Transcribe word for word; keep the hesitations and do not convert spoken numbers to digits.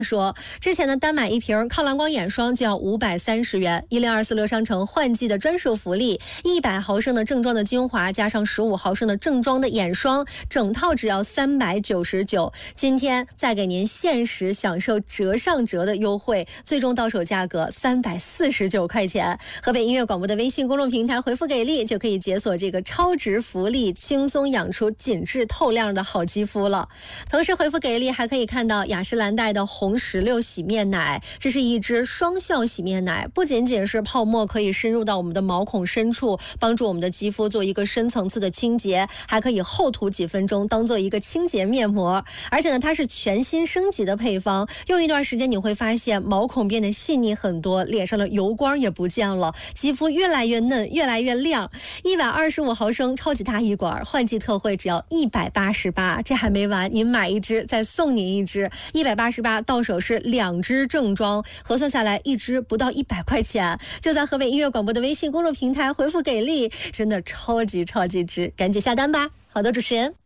说之前呢，单买一瓶抗蓝光眼霜就要五百三十元。一零二四乐商城换季的专属福利，一百毫升的正装的精华加上十五毫升的正装的眼霜，整套只要三百九十九。今天再给您限时享受折上折的优惠，最终到手价格三百四十九块钱。河北音乐广播的微信公众平台回复给力，就可以解锁这个超值福利，轻松养出紧致透亮的好肌肤了。同时回复给力还可以看到雅诗兰黛的红石榴洗面奶，这是一支双效洗面奶，不仅仅是泡沫可以深入到我们的毛孔深处，帮助我们的肌肤做一个深层次的清洁，还可以厚涂几分钟当做一个清洁面膜。而且呢，它是全新升级的配方，用一段时间你会发现毛孔变得细腻很多，脸上的油光也不见了，肌肤越来越嫩，越来越亮。一百二十五毫升超级大一管，换季特惠只要一百八十八，这还没完，您买一支再送您一支，一百八十八到手是两支正装，核算下来一支不到一百块钱。就在河北音乐广播的微信公众平台回复给力，真的超级超级值，赶紧下单吧。好的，主持人。